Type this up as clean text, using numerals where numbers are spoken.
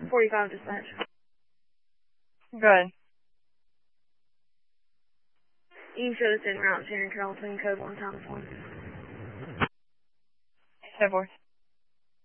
45 dispatch. Good. You can show this in route Sharon Carrollton code 1 times 1. Step forth.